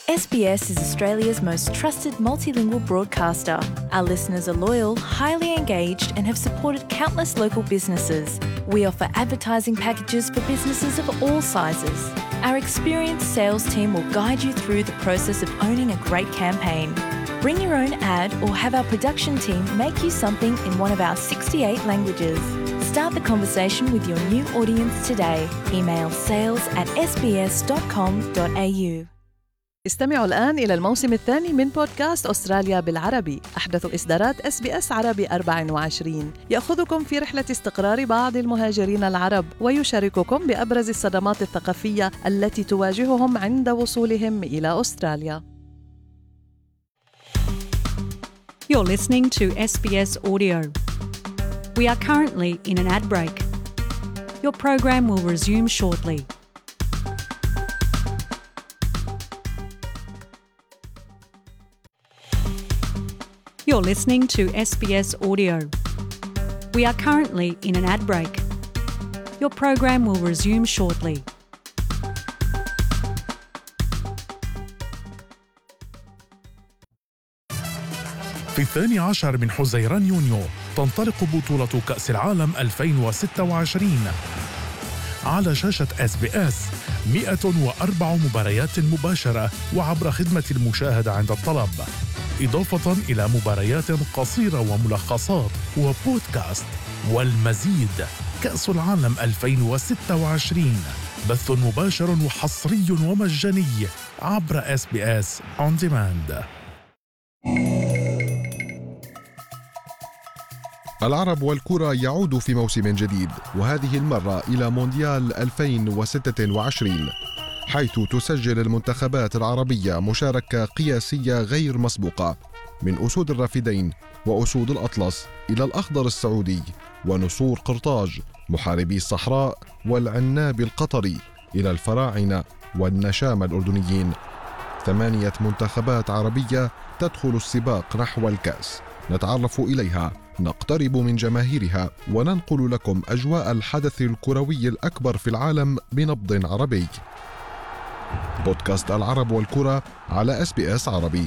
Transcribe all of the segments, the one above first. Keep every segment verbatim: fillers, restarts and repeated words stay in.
S B S is Australia's most trusted multilingual broadcaster. Our listeners are loyal, highly engaged, and have supported countless local businesses. We offer advertising packages for businesses of all sizes. Our experienced sales team will guide you through the process of owning a great campaign. Bring your own ad or have our production team make you something in one of our sixty-eight languages. Start the conversation with your new audience today. Email sales at s b s dot com dot a u. استمعوا الآن إلى الموسم الثاني من بودكاست أستراليا بالعربي، أحدث إصدارات إس بي إس عربي أربعة وعشرين، يأخذكم في رحلة استقرار بعض المهاجرين العرب ويشارككم بأبرز الصدمات الثقافية التي تواجههم عند وصولهم إلى أستراليا. You're listening to S B S Audio. We are currently in an ad break. Your program will resume shortly. You're listening to S B S Audio. We are currently in an ad break. Your program will resume shortly. في الثاني عشر من حزيران يونيو تنطلق بطولة كأس العالم ألفين وستة وعشرين على شاشة إس بي إس. مئة وأربع مباريات مباشرة وعبر خدمة المشاهدة عند الطلب، إضافة إلى مباريات قصيرة وملخصات وبودكاست والمزيد. كأس العالم ألفين وستة وعشرين بث مباشر وحصري ومجاني عبر إس بي إس On Demand. العرب والكرة يعود في موسم جديد، وهذه المرة إلى مونديال ألفين وستة وعشرين، حيث تسجل المنتخبات العربية مشاركة قياسية غير مسبوقة، من أسود الرافدين وأسود الأطلس إلى الأخضر السعودي ونسور قرطاج محاربي الصحراء والعناب القطري إلى الفراعنة والنشام الأردنيين. ثمانية منتخبات عربية تدخل السباق نحو الكأس، نتعرف إليها، نقترب من جماهيرها، وننقل لكم أجواء الحدث الكروي الأكبر في العالم بنبض عربي. بودكاست العرب والكرة على إس بي إس عربي.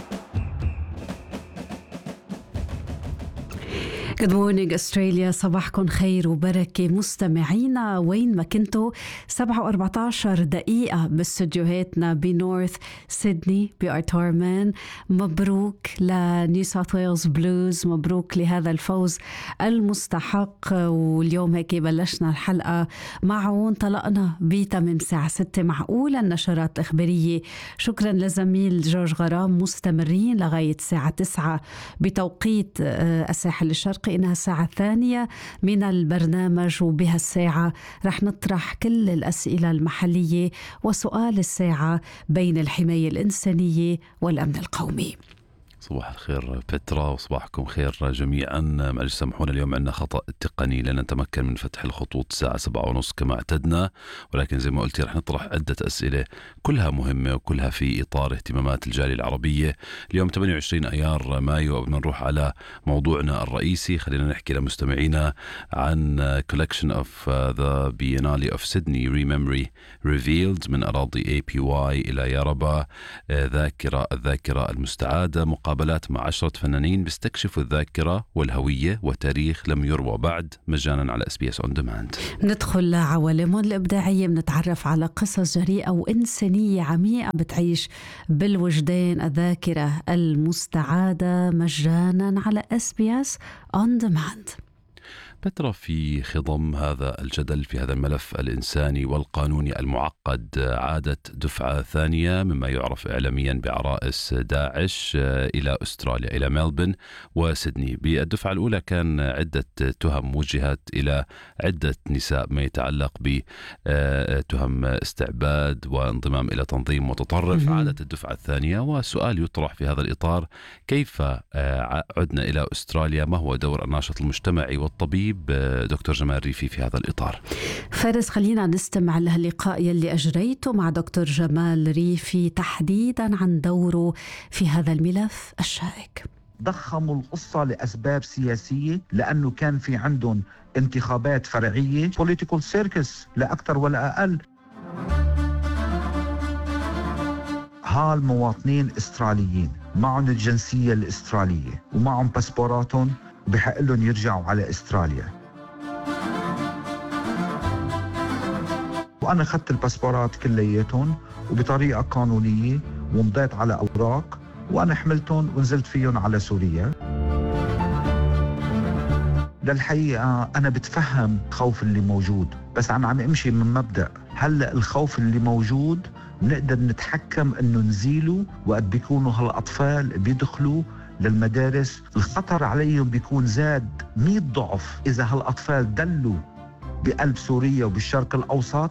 Good morning Australia، صباحكم خير وبركة مستمعينا وين ما كنتوا. سبعة وأربعة عشر دقيقة باستديوهاتنا بنورث سيدني بأرتورمان. مبروك لنيو ساوث ويلز بلوز، مبروك لهذا الفوز المستحق. واليوم هيك بلشنا الحلقة معه، انطلقنا بتمام ساعة ستة معقولة النشرات الإخبارية. شكرا لزميل جورج غرام، مستمرين لغاية الساعة تسعة بتوقيت الساحل الشرقي، إنها الساعة الثانية من البرنامج، وبها الساعة رح نطرح كل الأسئلة المحلية وسؤال الساعة بين الحماية الإنسانية والأمن القومي. صباح الخير بترا وصباحكم خير جميعا. معلش سامحونا اليوم عندنا خطأ تقني لأن نتمكن من فتح الخطوط الساعة سبعة ونص كما اعتدنا، ولكن زي ما قلتي رح نطرح عدة أسئلة كلها مهمة وكلها في إطار اهتمامات الجالية العربية. اليوم ثمانية وعشرين أيار مايو، قبل ما نروح على موضوعنا الرئيسي خلينا نحكي لمستمعينا عن Collection of the Biennale of Sydney Rememory Revealed من أراضي إيه بي واي إلى ياربا. ذاكرة الذاكرة المستعادة، مقابلات مع عشرة فنانين بيستكشفوا الذاكرة والهوية وتاريخ لم يروى بعد، مجانا على إس بي إس On Demand. ندخل لعوالمهم الإبداعية، بنتعرف على قصص جريئة وإنسانية عميقة بتعيش بالوجدان. الذاكرة المستعادة مجانا على إس بي إس On Demand. بترى في خضم هذا الجدل في هذا الملف الإنساني والقانوني المعقد، عادت دفعة ثانية مما يعرف إعلاميا بعرائس داعش إلى أستراليا، إلى ملبن وسيدني. بالدفعة الأولى كان عدة تهم وجهت إلى عدة نساء ما يتعلق بتهم استعباد وانضمام إلى تنظيم متطرف. عادت الدفعة الثانية، وسؤال يطرح في هذا الإطار: كيف عدنا إلى أستراليا؟ ما هو دور الناشط المجتمعي والطبيب دكتور جمال ريفي في هذا الإطار؟ فارس، خلينا نستمع لهاللقاء يلي أجريته مع دكتور جمال ريفي تحديدا عن دوره في هذا الملف الشائك. ضخموا القصة لأسباب سياسية، لأنه كان في عندهم انتخابات فرعية، political circus لا أكثر ولا أقل. هالمواطنين استراليين معهم الجنسية الاسترالية ومعهم باسبوراتهم وبحق لهم يرجعوا على استراليا. وأنا أخذت الباسبورات كلياتهم وبطريقة قانونية ومضيت على أوراق وأنا حملتهم ونزلت فيهم على سوريا. للحقيقة أنا بتفهم الخوف اللي موجود، بس أنا عم أمشي من مبدأ هلأ الخوف اللي موجود بنقدر نتحكم إنه نزيله وقت بيكونوا هالأطفال بيدخلوا للمدارس. الخطر عليهم بيكون زاد مئة ضعف إذا هالأطفال دلوا بقلب سوريا وبالشرق الأوسط.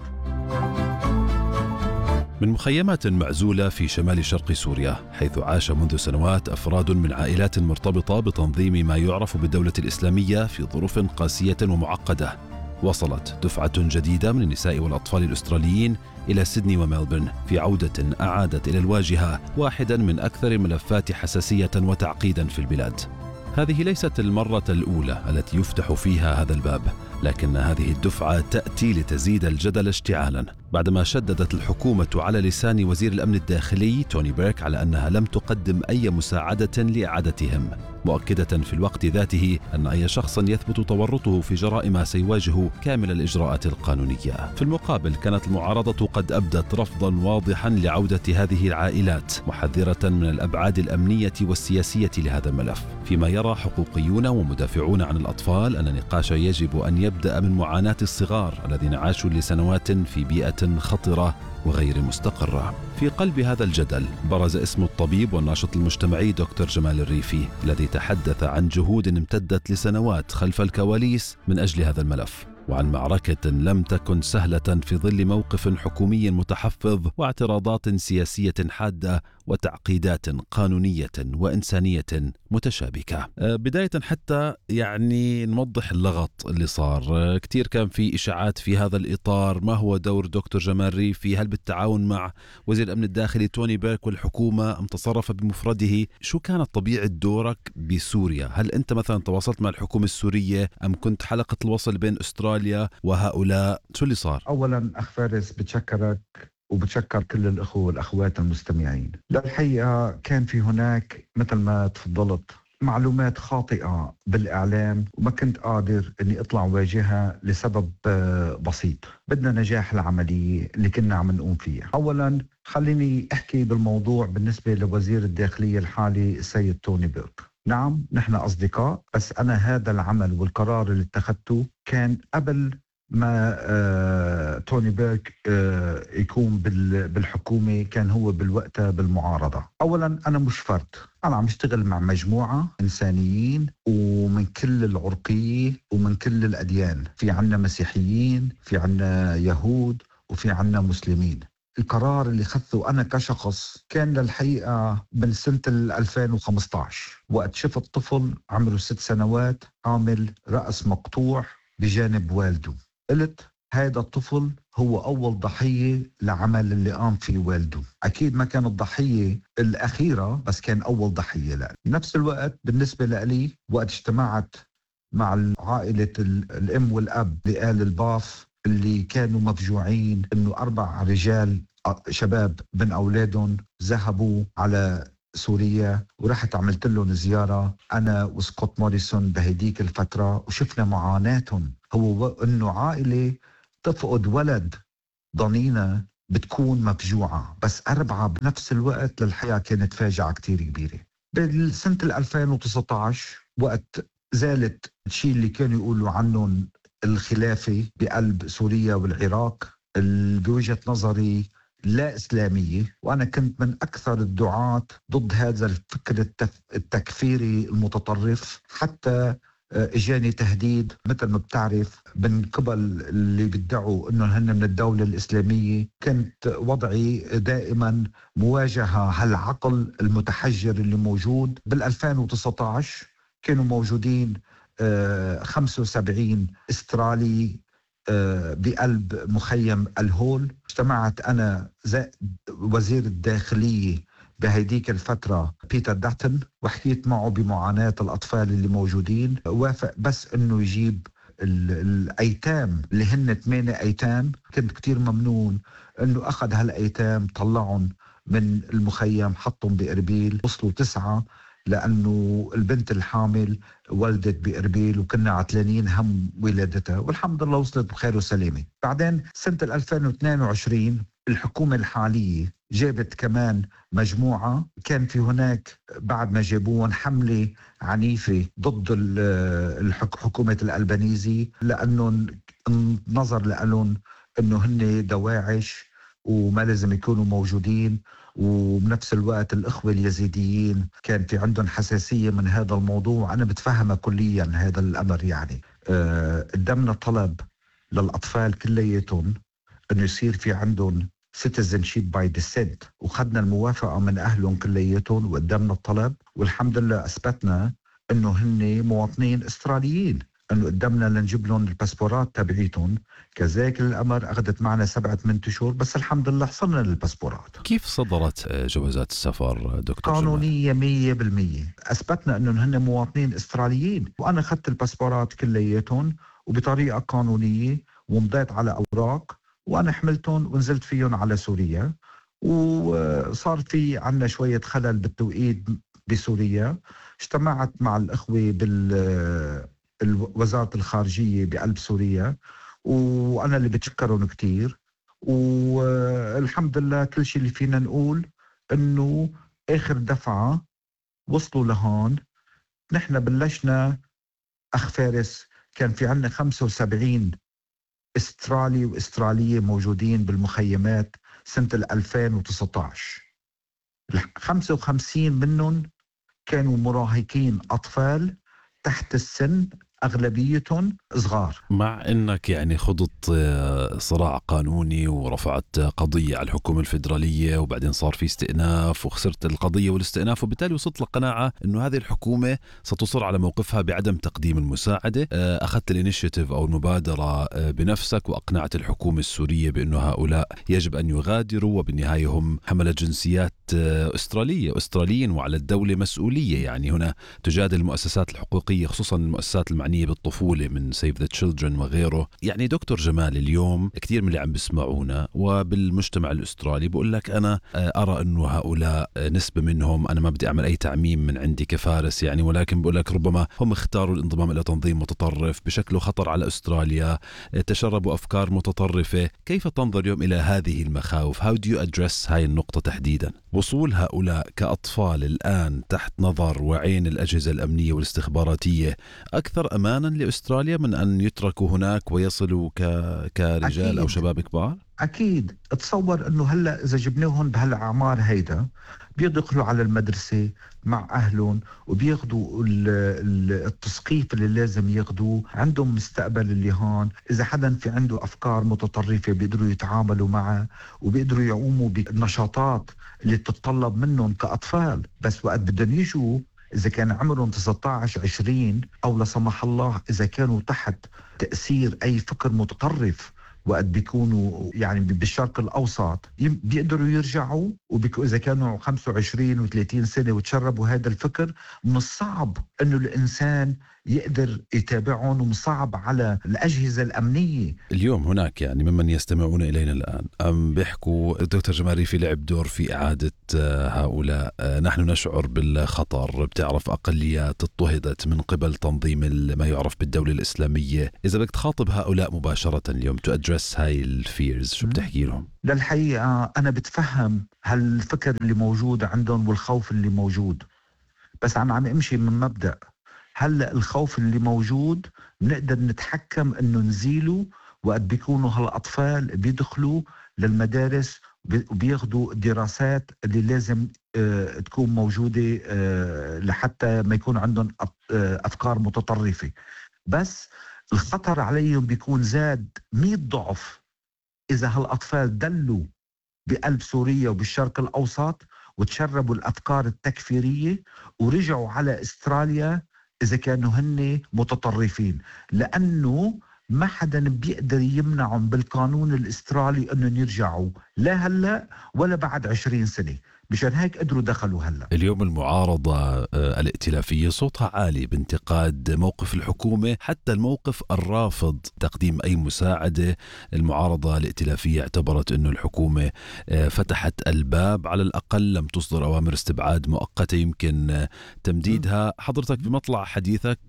من مخيمات معزولة في شمال شرق سوريا، حيث عاش منذ سنوات أفراد من عائلات مرتبطة بتنظيم ما يعرف بالدولة الإسلامية في ظروف قاسية ومعقدة، وصلت دفعة جديدة من النساء والأطفال الأستراليين إلى سيدني وملبورن في عودة أعادت إلى الواجهة واحدا من أكثر الملفات حساسية وتعقيدا في البلاد. هذه ليست المرة الأولى التي يفتح فيها هذا الباب، لكن هذه الدفعة تأتي لتزيد الجدل اشتعالا بعدما شددت الحكومة على لسان وزير الأمن الداخلي توني بيرك على أنها لم تقدم أي مساعدة لإعادتهم، مؤكدة في الوقت ذاته أن أي شخص يثبت تورطه في جرائم سيواجه كامل الإجراءات القانونية. في المقابل كانت المعارضة قد أبدت رفضا واضحا لعودة هذه العائلات، محذرة من الأبعاد الأمنية والسياسية لهذا الملف، فيما يرى حقوقيون ومدافعون عن الأطفال أن النقاش يجب أن يبدأ من معاناة الصغار الذين عاشوا لسنوات في بيئة خطرة وغير مستقرة. في قلب هذا الجدل برز اسم الطبيب والناشط المجتمعي دكتور جمال الريفي، الذي تحدث عن جهود امتدت لسنوات خلف الكواليس من أجل هذا الملف، وعن معركة لم تكن سهلة في ظل موقف حكومي متحفظ واعتراضات سياسية حادة وتعقيدات قانونية وإنسانية متشابكة. بداية حتى يعني نوضح اللغط اللي صار، كتير كان في إشاعات في هذا الإطار. ما هو دور دكتور جمال ريفي؟ هل بالتعاون مع وزير الأمن الداخلي توني بيرك والحكومة أم تصرف بمفرده؟ شو كانت طبيعة دورك بسوريا؟ هل أنت مثلا تواصلت مع الحكومة السورية أم كنت حلقة الوصل بين أستراليا وهؤلاء؟ شو اللي صار؟ أولا أخ فارس بتشكرك وبتشكر كل الأخوة والأخوات المستمعين. للحقيقة كان في هناك مثل ما تفضلت معلومات خاطئة بالإعلام، وما كنت قادر أني أطلع واجهها لسبب بسيط. بدنا نجاح العملية اللي كنا عم نقوم فيها. أولا خليني أحكي بالموضوع بالنسبة لوزير الداخلية الحالي السيد توني بيرك. نعم نحن أصدقاء، بس أنا هذا العمل والقرار اللي اتخذته كان قبل ما آه توني بيرك آه يكون بالحكومة، كان هو بالوقت بالمعارضة. أولا أنا مش فرد، أنا عم اشتغل مع مجموعة إنسانيين ومن كل العرقية ومن كل الأديان، في عنا مسيحيين، في عنا يهود، وفي عنا مسلمين. القرار اللي خذته أنا كشخص كان للحقيقة من سنة ألفين وخمسة عشر، وقت شفت طفل عمره ست سنوات عامل رأس مقطوع بجانب والده. قلت هذا الطفل هو أول ضحية لعمل اللي قام فيه والده. أكيد ما كان الضحية الأخيرة، بس كان أول ضحية له. بنفس الوقت بالنسبة لي وقت اجتمعت مع عائلة الأم والأب لآل الباف اللي كانوا مفجوعين إنه أربع رجال شباب من أولادهم ذهبوا على سوريا، ورحت عملت لهم زيارة أنا وسكوت موريسون بهديك الفترة، وشفنا معاناتهم. هو إنه عائلة تفقد ولد ضنينة بتكون مفجوعة، بس أربعة بنفس الوقت للحياة كانت فاجعة كتير كبيرة. بالسنة ألفين وتسعة عشر وقت زالت الشيء اللي كانوا يقولوا عنهم الخلافة بقلب سوريا والعراق، اللي بوجهة نظري لا إسلامية، وأنا كنت من أكثر الدعاة ضد هذا الفكر التكفيري المتطرف. حتى إجاني تهديد مثل ما بتعرف من قبل اللي بيدعوا إنه هن من الدولة الإسلامية. كنت وضعي دائما مواجهة هالعقل المتحجر اللي موجود. بالألفين وتسعة عشر كانوا موجودين خمسة وسبعين استرالي بقلب مخيم الهول. اجتمعت أنا وزير الداخلية بهيديك الفترة بيتر داتن، وحكيت معه بمعاناة الأطفال اللي موجودين. وافق بس أنه يجيب الأيتام اللي هن ثمانية أيتام. كنت كتير ممنون أنه أخذ هالأيتام طلعهم من المخيم حطهم بإربيل، وصلوا تسعة لأنه البنت الحامل ولدت بإربيل وكنا عتلانين هم ولادتها، والحمد لله وصلت بخير وسلامة. بعدين سنة ألفين واثنين وعشرين الحكومة الحالية جابت كمان مجموعة، كان في هناك بعد ما جابوهم حملة عنيفة ضد حكومة الألبانيزي، لأنه نظر لألون أنه هن دواعش وما لازم يكونوا موجودين، وبنفس الوقت الإخوة اليزيديين كان في عندهم حساسية من هذا الموضوع. أنا بتفهمها كليا هذا الأمر. يعني أه قدمنا طلب للأطفال كلياتهم أنه يصير في عندهم citizenship by descent، وخدنا الموافقة من أهلهم كلياتهم وقدمنا الطلب، والحمد لله أثبتنا أنه هن مواطنين أستراليين، أنه قدمنا لنجيب لهم الباسبورات تبعيتهم. كذلك الأمر أخذت معنا سبعة من شهور، بس الحمد لله حصلنا للباسبورات. كيف صدرت جوازات السفر دكتور؟ قانونية مية بالمية، أثبتنا أنه هن مواطنين أستراليين، وأنا أخذت الباسبورات كلياتهم وبطريقة قانونية، ومضيت على أوراق وأنا حملتهم ونزلت فيهم على سوريا. وصار في عنا شوية خلل بالتوقيت بسوريا، اجتمعت مع الأخوة بالوزارة الخارجية بقلب سوريا، وأنا اللي بتشكرهم كتير، والحمد لله كل شيء اللي فينا نقول إنه آخر دفعة وصلوا لهون. نحن بلشنا أخ فارس كان في عنا خمسة وسبعين استرالي واسترالية موجودين بالمخيمات سنة ألفين وتسعة عشر، خمسة وخمسين منهم كانوا مراهقين أطفال تحت السن، أغلبيتهم صغار. مع أنك يعني خضت صراع قانوني ورفعت قضية على الحكومة الفيدرالية، وبعدين صار في استئناف وخسرت القضية والاستئناف، وبالتالي وصلت لقناعة أنه هذه الحكومة ستصر على موقفها بعدم تقديم المساعدة. أخذت الانيشيتيف أو المبادرة بنفسك وأقنعت الحكومة السورية بأنه هؤلاء يجب أن يغادروا، وبالنهاية هم حملة جنسيات أسترالية أستراليين وعلى الدولة مسؤولية. يعني هنا تجادل المؤسسات الحقوقية، خصوصا المؤسسات المعنية بالطفولة من Save the Children وغيره. يعني دكتور جمال، اليوم كثير من اللي عم بسمعونا وبالمجتمع الأسترالي بقول لك أنا أرى أنه هؤلاء نسبة منهم، أنا ما بدي أعمل أي تعميم من عندي كفارس يعني، ولكن بقول لك ربما هم اختاروا الانضمام إلى تنظيم متطرف بشكله خطر على أستراليا، تشربوا أفكار متطرفة. كيف تنظر اليوم إلى هذه المخاوف؟ How do you address هاي النقطة تحديدا؟ وصول هؤلاء كأطفال الآن تحت نظر وعين الأجهزة الأمنية والاستخباراتية أكثر أمانا لأستراليا من أن يتركوا هناك ويصلوا ك... كرجال أكيد. أو شباب كبار؟ أكيد. اتصور أنه هلأ إذا جبناهم بهالأعمار هيدا بيدخلوا على المدرسة مع أهلهم وبياخدوا التثقيف اللي لازم ياخدوه، عندهم مستقبل اللي هون. إذا حدا في عنده أفكار متطرفة بيقدروا يتعاملوا معه وبيقدروا يقوموا بالنشاطات اللي تتطلب منهم كأطفال. بس وقت بدهم يجوا إذا كان عمرهم تسعة عشر عشرين أو لا سمح الله إذا كانوا تحت تأثير أي فكر متطرف، وقت بيكونوا يعني بالشرق الأوسط بيقدروا يرجعوا، وإذا كانوا خمسة وعشرين وثلاثين سنة وتشربوا هذا الفكر، من الصعب أنه الإنسان يقدر يتابعهم، ومصعب على الأجهزة الأمنية. اليوم هناك يعني ممن يستمعون إلينا الآن أم بيحكوا دكتور جمال ريفي لعب دور في إعادة هؤلاء، نحن نشعر بالخطر، بتعرف أقليات اضطهدت من قبل تنظيم ما يعرف بالدولة الإسلامية. إذا بدك تخاطب هؤلاء مباشرة اليوم تو أدرس هاي الفيرز، شو بتحكي لهم؟ للحقيقة أنا بتفهم هالفكر اللي موجود عندهم والخوف اللي موجود، بس أنا عم أمشي من مبدأ هلأ الخوف اللي موجود نقدر نتحكم انه نزيله وقت بيكونوا هالأطفال بيدخلوا للمدارس وبياخدوا الدراسات اللي لازم اه تكون موجودة اه لحتى ما يكون عندهم اه أفكار متطرفة. بس الخطر عليهم بيكون زاد مئة ضعف إذا هالأطفال دلوا بقلب سوريا وبالشرق الأوسط وتشربوا الأفكار التكفيرية ورجعوا على أستراليا إذا كانوا هن متطرفين. لأنه ما حدا بيقدر يمنعهم بالقانون الاسترالي أنهم يرجعوا لا هلأ ولا بعد عشرين سنة. مشان هيك قدروا دخلوا هلا. اليوم المعارضة الائتلافية صوتها عالي بانتقاد موقف الحكومة، حتى الموقف الرافض تقديم أي مساعدة. المعارضة الائتلافية اعتبرت أنه الحكومة فتحت الباب، على الأقل لم تصدر أوامر استبعاد مؤقتة يمكن تمديدها. حضرتك بمطلع حديثك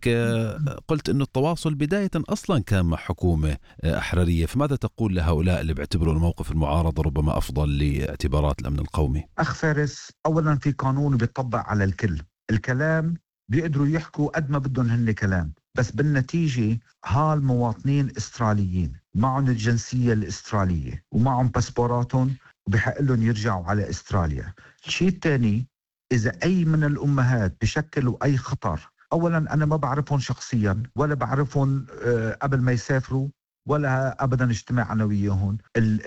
قلت أنه التواصل بداية أصلا كان مع حكومة أحرارية، فماذا تقول لهؤلاء اللي بيعتبروا الموقف المعارضة ربما أفضل لاعتبارات الأمن القومي؟ أخ فارس، أولا في قانون بيطبق على الكل. الكلام بيقدروا يحكوا قد ما بدهم هن كلام، بس بالنتيجة هالمواطنين استراليين معهم الجنسية الاسترالية ومعهم باسبوراتهم وبحق لهم يرجعوا على استراليا. الشيء الثاني، إذا أي من الأمهات بشكلوا أي خطر، أولا أنا ما بعرفهم شخصيا ولا بعرفهم قبل ما يسافروا ولا أبدا اجتماع أنا وياهم.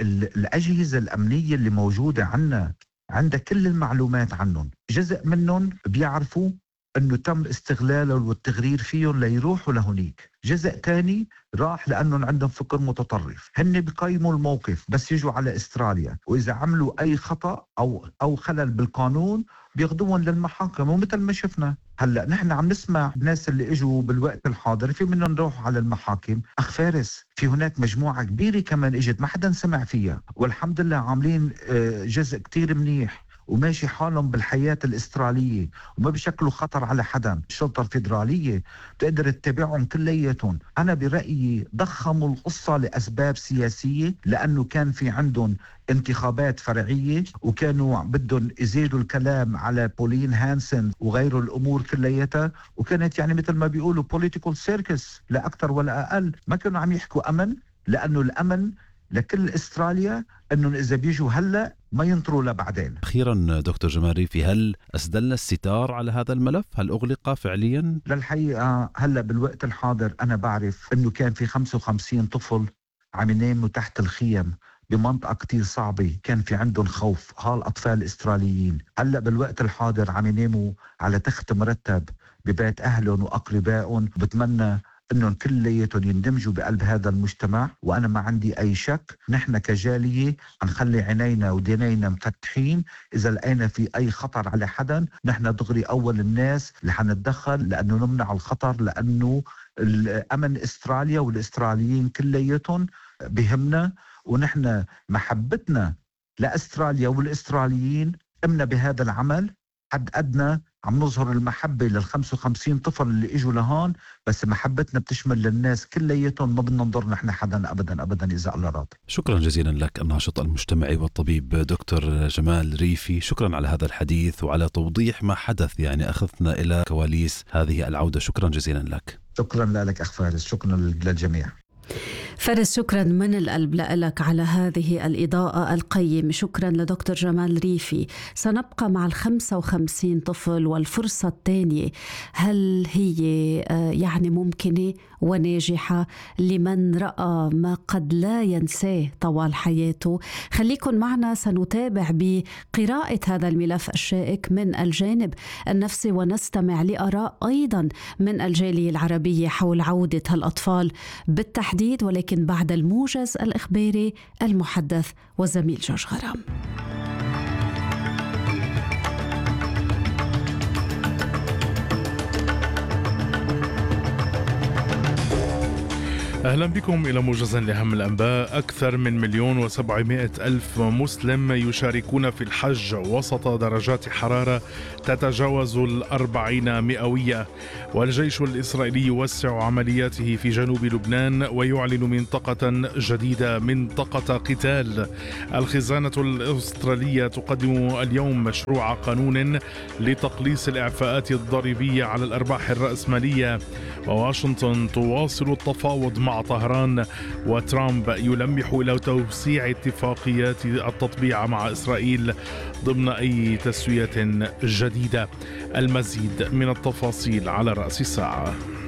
الأجهزة الأمنية اللي موجودة عنا عندها كل المعلومات عنهم، جزء منهم بيعرفوا أنه تم استغلالهم والتغرير فيهم ليروحوا لهونيك، جزء تاني راح لأنهم عندهم فكر متطرف. هن بيقيموا الموقف بس يجوا على استراليا، وإذا عملوا أي خطأ أو, أو خلل بالقانون بياخدوهم للمحاكم. ومثل ما شفنا هلأ نحن عم نسمع الناس اللي اجوا بالوقت الحاضر في منهم روحوا على المحاكم. أخ فارس، في هناك مجموعة كبيرة كمان اجت ما حدا سمع فيها، والحمد لله عاملين جزء كتير منيح وماشي حالهم بالحياة الإسترالية وما بشكلوا خطر على حدا. الشرطة الفيدرالية بتقدر تتابعهم كلياتهم. أنا برأيي ضخموا القصة لأسباب سياسية، لأنه كان في عندهم انتخابات فرعية وكانوا بدهم يزيدوا الكلام على بولين هانسن وغيره الأمور كلياتها، وكانت يعني مثل ما بيقولوا political circus لا أكتر ولا أقل. ما كانوا عم يحكوا أمن، لأنه الأمن لكل استراليا أنه إذا بيجوا هلأ ما ينطروا لبعدين. أخيرا دكتور جمال ريفي، هل أسدلنا الستار على هذا الملف؟ هل أغلق فعليا؟ للحقيقة هلأ بالوقت الحاضر أنا بعرف أنه كان في خمسة وخمسين طفل عم يناموا تحت الخيم بمنطقة كتير صعبة، كان في عندهم خوف. هالأطفال الإستراليين هلأ بالوقت الحاضر عم يناموا على تخت مرتب ببيت أهلهم وأقربائهم. بتمنى انهم كلياتهم يندمجوا بقلب هذا المجتمع، وانا ما عندي اي شك نحن كجاليه هنخلي عينينا ودينينا مفتحين. اذا لقينا في اي خطر على حدا نحن دغري اول الناس اللي حنتدخل لانه نمنع الخطر، لانه الامن استراليا والاستراليين كلياتهم بهمنا، ونحن محبتنا لاستراليا والاستراليين امنا بهذا العمل. حد أدنى عم نظهر المحبة للخمسة وخمسين طفل اللي إجوا لهون، بس محبتنا بتشمل للناس كلياتهم، ما بدنا نضر نحن حدا أبدا أبدا إذا الله راضي. شكرا جزيلا لك الناشط المجتمعي والطبيب دكتور جمال ريفي، شكرا على هذا الحديث وعلى توضيح ما حدث، يعني أخذنا إلى كواليس هذه العودة. شكرا جزيلا لك. شكرا لك أخ فارس، شكرا للجميع. فارس، شكرا من القلب لك على هذه الإضاءة القيمة. شكرا لدكتور جمال ريفي. سنبقى مع الخمسة وخمسين طفل والفرصة الثانية، هل هي يعني ممكنة وناجحة لمن رأى ما قد لا ينساه طوال حياته؟ خليكن معنا، سنتابع بقراءة هذا الملف الشائك من الجانب النفسي ونستمع لآراء أيضا من الجالية العربية حول عودة هالأطفال بالتحديد، ولكن بعد الموجز الإخباري المحدث وزميل جورج غرام. أهلا بكم إلى موجز لأهم الأنباء. أكثر من مليون وسبعمائة ألف مسلم يشاركون في الحج وسط درجات حرارة تتجاوز الأربعين مئوية. والجيش الإسرائيلي يوسع عملياته في جنوب لبنان ويعلن منطقة جديدة، منطقة قتال. الخزانة الأسترالية تقدم اليوم مشروع قانون لتقليص الإعفاءات الضريبية على الأرباح الرأسمالية. وواشنطن تواصل التفاوض مع طهران، وترامب يلمح إلى توسيع اتفاقيات التطبيع مع إسرائيل ضمن أي تسوية جديدة. المزيد من التفاصيل على رأس الساعة.